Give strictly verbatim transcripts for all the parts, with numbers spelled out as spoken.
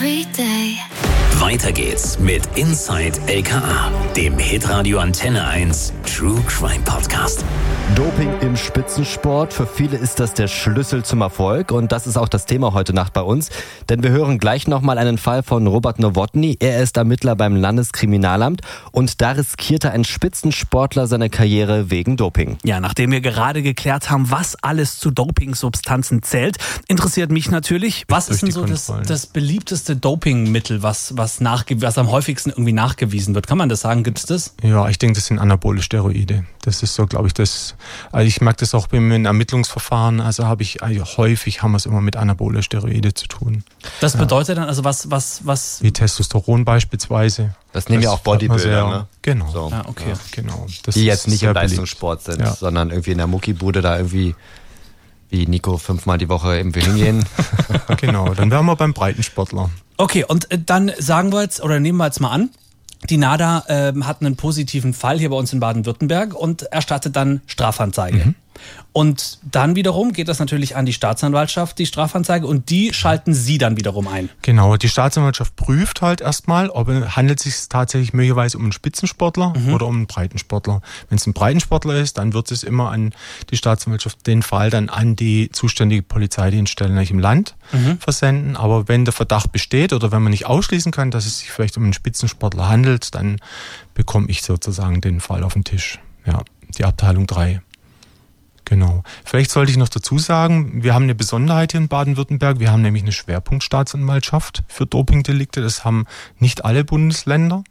every day. Weiter geht's mit Inside L K A, dem Hitradio Antenne eins True Crime Podcast. Doping im Spitzensport, für viele ist das der Schlüssel zum Erfolg und das ist auch das Thema heute Nacht bei uns, denn wir hören gleich nochmal einen Fall von Robert Nowotny. Er ist Ermittler beim Landeskriminalamt und da riskierte ein Spitzensportler seine Karriere wegen Doping. Ja, nachdem wir gerade geklärt haben, was alles zu Dopingsubstanzen zählt, interessiert mich natürlich, was ist denn so das, das beliebteste Dopingmittel, was, was, nachge- was am häufigsten irgendwie nachgewiesen wird? Kann man das sagen? Gibt es das? Ja, ich denke, das sind anabole Steroide. Das ist so, glaube ich, das. Also ich merke das auch bei mir in Ermittlungsverfahren. Also habe ich also häufig haben wir es immer mit anabole Steroide zu tun. Das bedeutet ja dann also was, was, was? Wie Testosteron beispielsweise. Das nehmen ja auch Bodybuilder, ne? Genau. So. Ah, okay. Ja, genau. Das Die jetzt nicht im beliebt. Leistungssport sind, Ja. sondern irgendwie in der Muckibude da irgendwie wie Nico fünfmal die Woche irgendwie hingehen. Genau, dann wären wir beim Breitensportler. Okay, und äh, dann sagen wir jetzt, oder nehmen wir jetzt mal an, die NADA ähm, hat einen positiven Fall hier bei uns in Baden-Württemberg und erstattet dann Strafanzeige. Mhm. Und dann wiederum geht das natürlich an die Staatsanwaltschaft, die Strafanzeige, und die schalten Sie dann wiederum ein. Genau, die Staatsanwaltschaft prüft halt erstmal, ob es handelt sich tatsächlich möglicherweise um einen Spitzensportler mhm. oder um einen Breitensportler. Wenn es ein Breitensportler ist, dann wird es immer an die Staatsanwaltschaft den Fall dann an die zuständige Polizeidienststelle im Land mhm. versenden. Aber wenn der Verdacht besteht oder wenn man nicht ausschließen kann, dass es sich vielleicht um einen Spitzensportler handelt, dann bekomme ich sozusagen den Fall auf den Tisch. Ja, die Abteilung drei. Genau. Vielleicht sollte ich noch dazu sagen, wir haben eine Besonderheit hier in Baden-Württemberg. Wir haben nämlich eine Schwerpunktstaatsanwaltschaft für Dopingdelikte. Das haben nicht alle Bundesländer.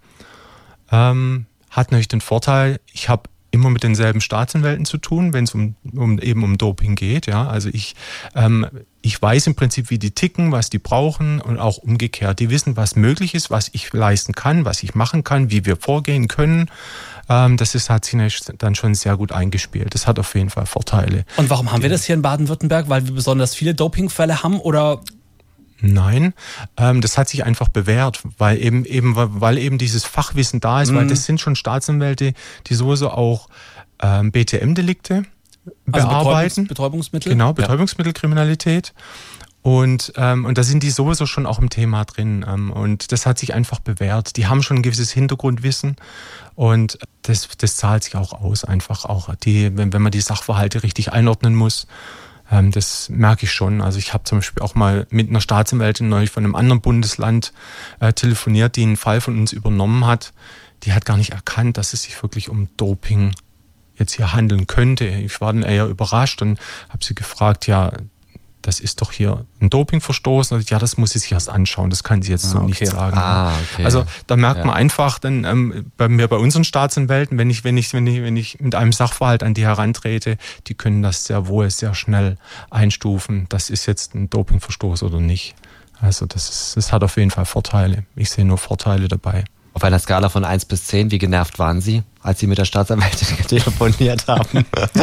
Ähm, hat natürlich den Vorteil, ich habe immer mit denselben Staatsanwälten zu tun, wenn es um, um eben um Doping geht. Ja, also ich ähm, ich weiß im Prinzip, wie die ticken, was die brauchen und auch umgekehrt. Die wissen, was möglich ist, was ich leisten kann, was ich machen kann, wie wir vorgehen können. Ähm, das ist, hat sich dann schon sehr gut eingespielt. Das hat auf jeden Fall Vorteile. Und warum haben wir das hier in Baden-Württemberg? Weil wir besonders viele Dopingfälle haben oder? Nein, ähm, das hat sich einfach bewährt, weil eben eben weil eben dieses Fachwissen da ist, mhm. weil das sind schon Staatsanwälte, die sowieso auch ähm, B T M-Delikte also bearbeiten. Betäubungs- Betäubungsmittel? Genau, Betäubungsmittelkriminalität. Und, ähm, und da sind die sowieso schon auch im Thema drin. Ähm, und das hat sich einfach bewährt. Die haben schon ein gewisses Hintergrundwissen und das, das zahlt sich auch aus, einfach auch, die, wenn, wenn man die Sachverhalte richtig einordnen muss. Ähm, das merke ich schon. Also ich habe zum Beispiel auch mal mit einer Staatsanwältin neulich von einem anderen Bundesland äh, telefoniert, die einen Fall von uns übernommen hat. Die hat gar nicht erkannt, dass es sich wirklich um Doping jetzt hier handeln könnte. Ich war dann eher überrascht und habe sie gefragt, ja, das ist doch hier ein Dopingverstoß. Und ja, das muss sie sich erst anschauen. Das kann sie jetzt ah, so okay. nicht sagen. Ah, okay. Also da merkt ja. man einfach, dann ähm, bei mir, bei unseren Staatsanwälten, wenn ich, wenn ich, wenn ich, wenn ich mit einem Sachverhalt an die herantrete, die können das sehr wohl, sehr schnell einstufen. Das ist jetzt ein Dopingverstoß oder nicht. Also das ist, das hat auf jeden Fall Vorteile. Ich sehe nur Vorteile dabei. Auf einer Skala von eins bis zehn, wie genervt waren Sie, als Sie mit der Staatsanwältin telefoniert haben?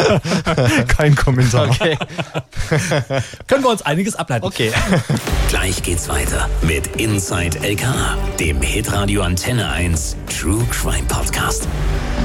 Kein Kommentar. Okay. Können wir uns einiges ableiten. Okay. Gleich geht's weiter mit Inside L K A, dem Hitradio Antenne eins True Crime Podcast.